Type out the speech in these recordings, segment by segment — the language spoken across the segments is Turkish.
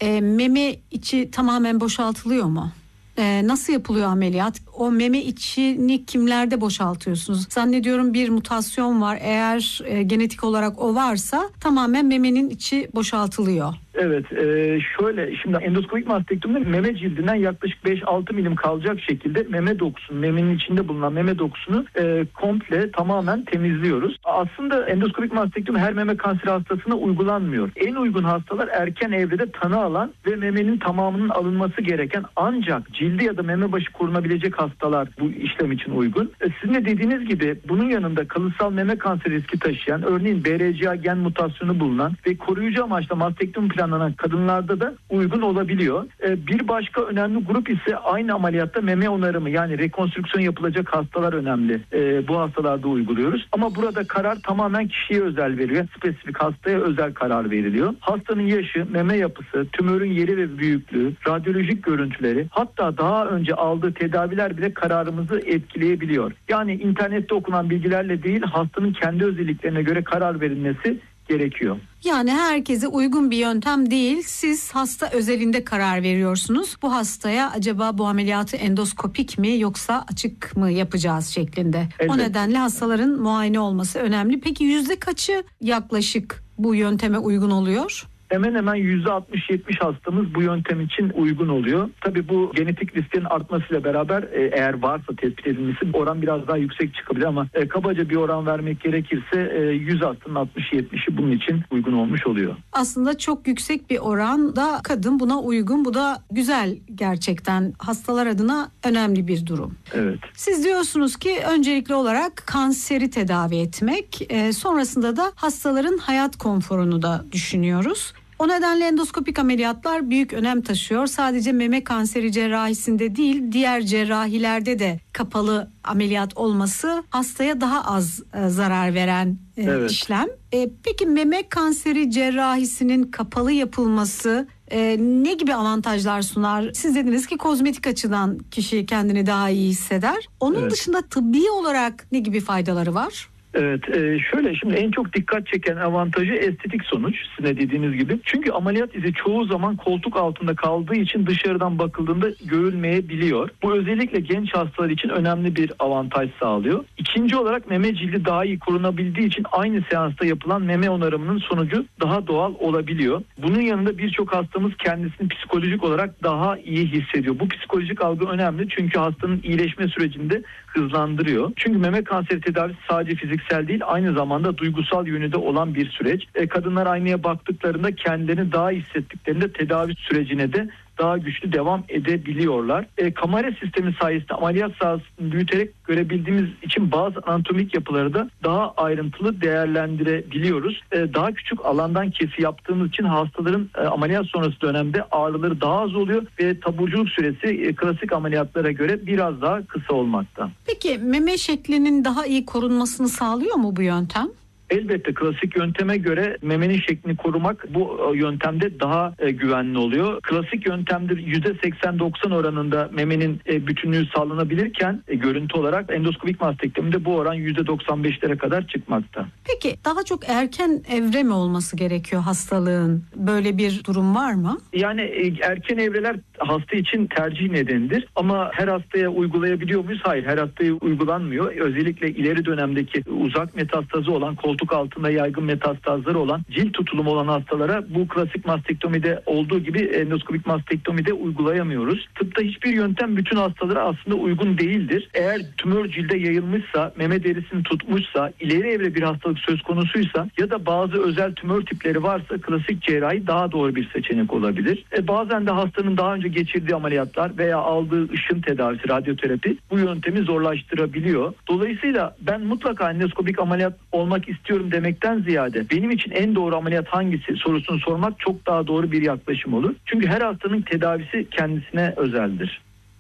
meme içi tamamen boşaltılıyor mu? Nasıl yapılıyor ameliyat? O meme içini kimlerde boşaltıyorsunuz? Zannediyorum bir mutasyon var. Eğer genetik olarak o varsa tamamen memenin içi boşaltılıyor. Evet, şöyle şimdi endoskopik mastektomide meme cildinden yaklaşık 5-6 milim kalacak şekilde meme dokusunu, memenin içinde bulunan meme dokusunu komple tamamen temizliyoruz. Aslında endoskopik mastektomi her meme kanseri hastasına uygulanmıyor. En uygun hastalar erken evrede tanı alan ve memenin tamamının alınması gereken ancak cildi ya da meme başı korunabilecek hastalar bu işlem için uygun. Sizin de dediğiniz gibi bunun yanında kalıtsal meme kanseri riski taşıyan, örneğin BRCA gen mutasyonu bulunan ve koruyucu amaçla mastektomi planlanan kadınlarda da uygun olabiliyor. Bir başka önemli grup ise aynı ameliyatta meme onarımı yani rekonstrüksiyon yapılacak hastalar önemli. Bu hastalarda uyguluyoruz. Ama burada karar tamamen kişiye özel veriliyor. Spesifik hastaya özel karar veriliyor. Hastanın yaşı, meme yapısı, tümörün yeri ve büyüklüğü, radyolojik görüntüleri, hatta daha önce aldığı tedaviler bile kararımızı etkileyebiliyor. Yani internette okunan bilgilerle değil, hastanın kendi özelliklerine göre karar verilmesi gerekiyor. Yani herkese uygun bir yöntem değil. Siz hasta özelinde karar veriyorsunuz. Bu hastaya acaba bu ameliyatı endoskopik mi yoksa açık mı yapacağız şeklinde. Evet. O nedenle hastaların muayene olması önemli. Peki yüzde kaçı yaklaşık bu yönteme uygun oluyor? Hemen hemen %60-70 hastamız bu yöntem için uygun oluyor. Tabii bu genetik risklerin artmasıyla beraber eğer varsa tespit edilmesi oran biraz daha yüksek çıkabilir ama kabaca bir oran vermek gerekirse 100 hastanın 60-70'i bunun için uygun olmuş oluyor. Aslında çok yüksek bir oranda kadın buna uygun. Bu da güzel gerçekten. Hastalar adına önemli bir durum. Evet. Siz diyorsunuz ki öncelikli olarak kanseri tedavi etmek, sonrasında da hastaların hayat konforunu da düşünüyoruz. O nedenle endoskopik ameliyatlar büyük önem taşıyor. Sadece meme kanseri cerrahisinde değil, diğer cerrahilerde de kapalı ameliyat olması hastaya daha az zarar veren işlem. Peki meme kanseri cerrahisinin kapalı yapılması ne gibi avantajlar sunar? Siz dediniz ki kozmetik açıdan kişi kendini daha iyi hisseder. Onun dışında tıbbi olarak ne gibi faydaları var? Evet, şöyle şimdi en çok dikkat çeken avantajı estetik sonuç, sizin dediğiniz gibi. Çünkü ameliyat izi çoğu zaman koltuk altında kaldığı için dışarıdan bakıldığında görülmeyebiliyor. Bu özellikle genç hastalar için önemli bir avantaj sağlıyor. İkinci olarak meme cildi daha iyi korunabildiği için aynı seansta yapılan meme onarımının sonucu daha doğal olabiliyor. Bunun yanında birçok hastamız kendisini psikolojik olarak daha iyi hissediyor. Bu psikolojik algı önemli çünkü hastanın iyileşme sürecinde hızlandırıyor. Çünkü meme kanseri tedavisi sadece fiziksel değil, aynı zamanda duygusal yönü de olan bir süreç. Kadınlar aynaya baktıklarında kendilerini daha iyi hissettiklerinde tedavi sürecine de daha güçlü devam edebiliyorlar. Kamera sistemi sayesinde ameliyat sahasını büyüterek görebildiğimiz için bazı anatomik yapıları da daha ayrıntılı değerlendirebiliyoruz. Daha küçük alandan kesi yaptığımız için hastaların ameliyat sonrası dönemde ağrıları daha az oluyor ve taburculuk süresi klasik ameliyatlara göre biraz daha kısa olmakta. Peki meme şeklinin daha iyi korunmasını sağlıyor mu bu yöntem? Elbette klasik yönteme göre memenin şeklini korumak bu yöntemde daha güvenli oluyor. Klasik yöntemde %80-90 oranında memenin bütünlüğü sağlanabilirken görüntü olarak endoskopik mastektomide bu oran %95'lere kadar çıkmakta. Peki daha çok erken evre mi olması gerekiyor hastalığın? Böyle bir durum var mı? Yani erken evreler hasta için tercih nedenidir ama her hastaya uygulayabiliyor muyuz? Hayır, her hastaya uygulanmıyor. Özellikle ileri dönemdeki uzak metastazı olan, koltuk altında yaygın metastazları olan, cilt tutulumu olan hastalara bu klasik mastektomide olduğu gibi endoskopik mastektomide uygulayamıyoruz. Tıpta hiçbir yöntem bütün hastalara aslında uygun değildir. Eğer tümör cilde yayılmışsa, meme derisini tutmuşsa, ileri evre bir hastalık söz konusuysa ya da bazı özel tümör tipleri varsa klasik cerrahi daha doğru bir seçenek olabilir. Bazen de hastanın daha önce geçirdiği ameliyatlar veya aldığı ışın tedavisi, radyoterapi bu yöntemi zorlaştırabiliyor. Dolayısıyla ben mutlaka endoskopik ameliyat olmak istiyorum demekten ziyade benim için en doğru ameliyat hangisi sorusunu sormak çok daha doğru bir yaklaşım olur. Çünkü her hastanın tedavisi kendisine özeldir.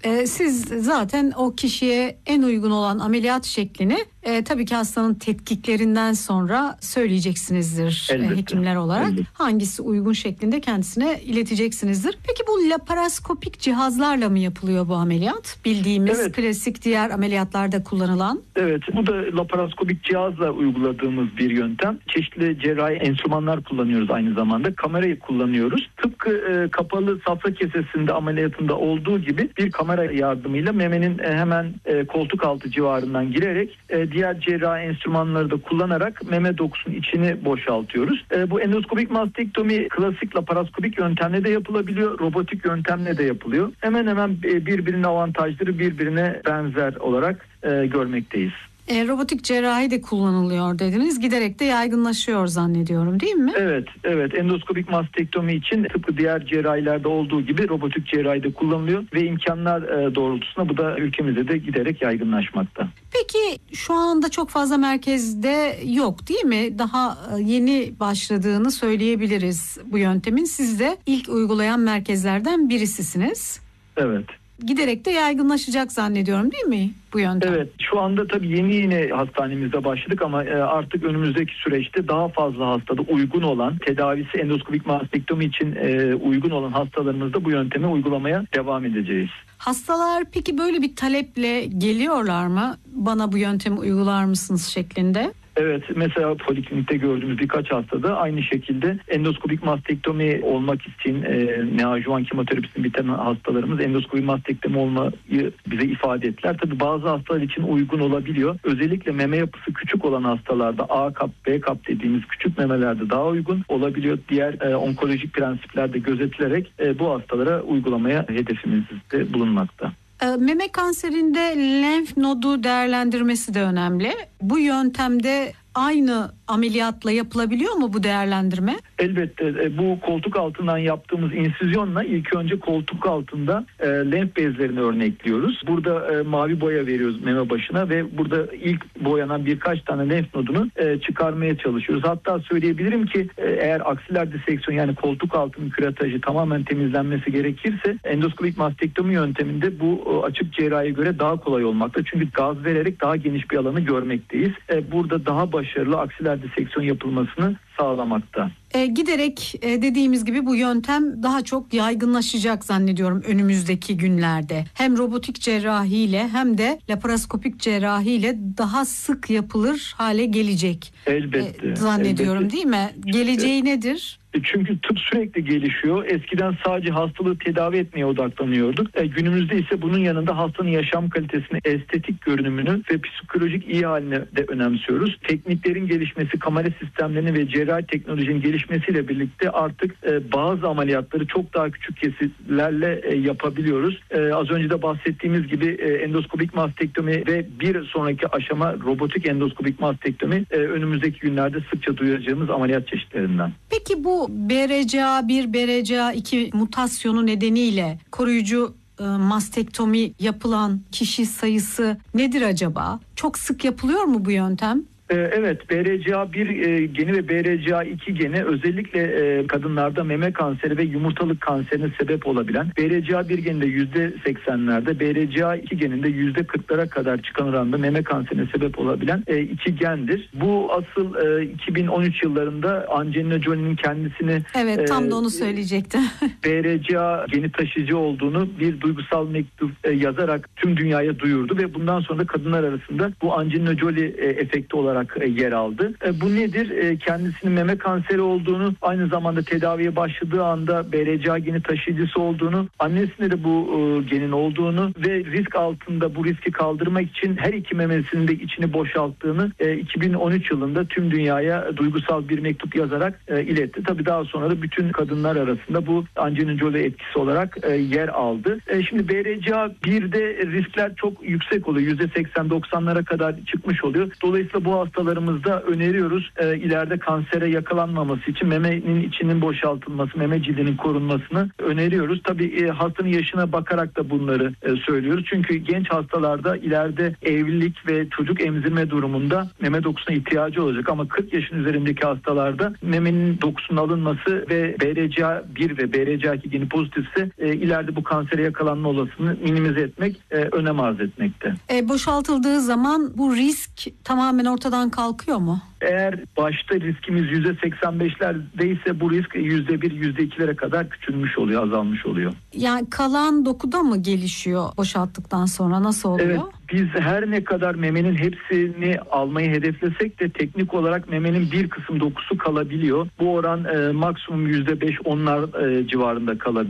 Siz zaten o kişiye en uygun olan ameliyat şeklini tabii ki hastanın tetkiklerinden sonra söyleyeceksinizdir hekimler olarak. Elbette. Hangisi uygun şeklinde kendisine ileteceksinizdir. Peki bu laparoskopik cihazlarla mı yapılıyor bu ameliyat? Bildiğimiz klasik diğer ameliyatlarda kullanılan. Evet, bu da laparoskopik cihazla uyguladığımız bir yöntem. Çeşitli cerrahi enstrümanlar kullanıyoruz aynı zamanda. Kamerayı kullanıyoruz. Tıpkı kapalı safra kesesinde ameliyatında olduğu gibi bir kamera yardımıyla memenin hemen koltuk altı civarından girerek diğer cerrahi enstrümanları da kullanarak meme dokusunun içini boşaltıyoruz. Bu endoskopik mastektomi klasik laparoskopik yöntemle de yapılabiliyor. Robotik yöntemle de yapılıyor. Hemen hemen birbirinin avantajları birbirine benzer olarak görmekteyiz. Robotik cerrahi de kullanılıyor dediniz. Giderek de yaygınlaşıyor zannediyorum, değil mi? Evet. Endoskopik mastektomi için tıpkı diğer cerrahilerde olduğu gibi robotik cerrahi de kullanılıyor ve imkanlar doğrultusunda bu da ülkemizde de giderek yaygınlaşmakta. Peki şu anda çok fazla merkezde yok, değil mi? Daha yeni başladığını söyleyebiliriz bu yöntemin. Siz de ilk uygulayan merkezlerden birisisiniz. Evet. Giderek de yaygınlaşacak zannediyorum, değil mi bu yöntem? Evet, şu anda tabii yeni hastanemizde başladık ama artık önümüzdeki süreçte daha fazla hastada uygun olan, tedavisi endoskopik mastektomi için uygun olan hastalarımızda bu yöntemi uygulamaya devam edeceğiz. Hastalar peki böyle bir taleple geliyorlar mı? Bana bu yöntemi uygular mısınız şeklinde? Evet, mesela poliklinikte gördüğümüz birkaç hastada aynı şekilde endoskopik mastektomi olmak için neoadjuvant kemoterapisini biten hastalarımız endoskopik mastektomi olmayı bize ifade ettiler. Tabii bazı hastalar için uygun olabiliyor. Özellikle meme yapısı küçük olan hastalarda A kap, B kap dediğimiz küçük memelerde daha uygun olabiliyor. Diğer onkolojik prensipler de gözetilerek bu hastalara uygulamaya hedefimizde bulunmakta. Meme kanserinde lenf nodu değerlendirmesi de önemli. Bu yöntemde aynı ameliyatla yapılabiliyor mu bu değerlendirme? Elbette bu koltuk altından yaptığımız insizyonla ilk önce koltuk altında lenf bezlerini örnekliyoruz. Burada mavi boya veriyoruz meme başına ve burada ilk boyanan birkaç tane lenf nodunu çıkarmaya çalışıyoruz. Hatta söyleyebilirim ki eğer aksiler diseksiyon yani koltuk altının küratajı tamamen temizlenmesi gerekirse endoskopik mastektomi yönteminde bu açık cerrahiye göre daha kolay olmakta. Çünkü gaz vererek daha geniş bir alanı görmekteyiz. Burada daha başarılı aksiler diseksiyon yapılmasını sağlamakta. Giderek dediğimiz gibi bu yöntem daha çok yaygınlaşacak zannediyorum önümüzdeki günlerde. Hem robotik cerrahiyle hem de laparoskopik cerrahiyle daha sık yapılır hale gelecek. Elbette. Zannediyorum, değil mi? Geleceği nedir? Çünkü tıp sürekli gelişiyor. Eskiden sadece hastalığı tedavi etmeye odaklanıyorduk. Günümüzde ise bunun yanında hastanın yaşam kalitesini, estetik görünümünü ve psikolojik iyi haline de önemsiyoruz. Tekniklerin gelişmesi, kamera sistemlerinin ve cerrahi teknolojinin gelişmesiyle birlikte artık bazı ameliyatları çok daha küçük kesitlerle yapabiliyoruz. Az önce de bahsettiğimiz gibi endoskopik mastektomi ve bir sonraki aşama robotik endoskopik mastektomi önümüzdeki günlerde sıkça duyacağımız ameliyat çeşitlerinden. Peki bu BRCA1, BRCA2 mutasyonu nedeniyle koruyucu mastektomi yapılan kişi sayısı nedir acaba? Çok sık yapılıyor mu bu yöntem? Evet, BRCA1 geni ve BRCA2 geni özellikle kadınlarda meme kanseri ve yumurtalık kanserine sebep olabilen, BRCA1 geninde %80'lerde, BRCA2 geninde %40'lara kadar çıkan oranda meme kanserine sebep olabilen iki gendir. Bu asıl 2013 yıllarında Angelina Jolie'nin kendisini tam da onu söyleyecektim. BRCA geni taşıyıcı olduğunu bir duygusal mektup yazarak tüm dünyaya duyurdu ve bundan sonra da kadınlar arasında bu Angelina Jolie efekti olarak yer aldı. Bu nedir? Kendisinin meme kanseri olduğunu, aynı zamanda tedaviye başladığı anda BRCA geni taşıyıcısı olduğunu, annesinde de bu genin olduğunu ve risk altında bu riski kaldırmak için her iki memesinin de içini boşalttığını 2013 yılında tüm dünyaya duygusal bir mektup yazarak iletti. Tabii daha sonra da bütün kadınlar arasında bu Angelina Jolie etkisi olarak yer aldı. Şimdi BRCA1'de riskler çok yüksek oluyor. %80-90'lara kadar çıkmış oluyor. Dolayısıyla bu hastalarımızda öneriyoruz. İleride kansere yakalanmaması için memenin içinin boşaltılması, meme cildinin korunmasını öneriyoruz. Tabii hastanın yaşına bakarak da bunları söylüyoruz. Çünkü genç hastalarda ileride evlilik ve çocuk emzirme durumunda meme dokusuna ihtiyacı olacak. Ama 40 yaşın üzerindeki hastalarda memenin dokusunun alınması ve BRCA1 ve BRCA2 geni pozitifse ileride bu kansere yakalanma olasılığını minimize etmek önem arz etmekte. Boşaltıldığı zaman bu risk tamamen ortadan kalkıyor mu? Eğer başta riskimiz %85'lerdeyse bu risk %1, %2'lere kadar küçülmüş oluyor, azalmış oluyor. Yani kalan dokuda mı gelişiyor boşalttıktan sonra, nasıl oluyor? Evet, biz her ne kadar memenin hepsini almayı hedeflesek de teknik olarak memenin bir kısım dokusu kalabiliyor. Bu oran maksimum %5-10'lar civarında kalabiliyor.